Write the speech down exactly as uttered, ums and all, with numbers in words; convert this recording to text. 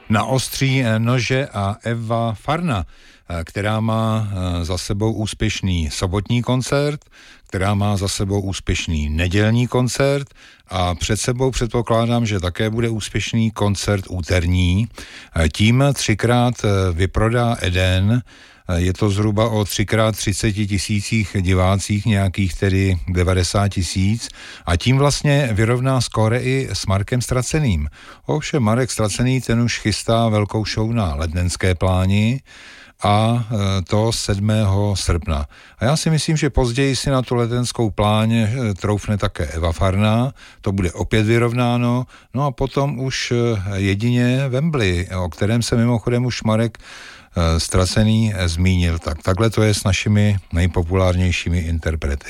naostří nože a Eva Farna, která má za sebou úspěšný sobotní koncert, která má za sebou úspěšný nedělní koncert a před sebou předpokládám, že také bude úspěšný koncert úterní. Tím třikrát vyprodá Eden. Je to zhruba o třikrát třiceti tisících divácích, nějakých tedy devadesát tisíc, a tím vlastně vyrovná skóre i s Markem Straceným. Ovšem Marek Stracený, ten už chystá velkou show na Lednenské pláni, a to sedmého srpna. A já si myslím, že později si na tu letenskou pláň troufne také Eva Farna, to bude opět vyrovnáno, no a potom už jedině Wembley, o kterém se mimochodem už Marek Stracený zmínil. Tak takhle to je s našimi nejpopulárnějšími interprety.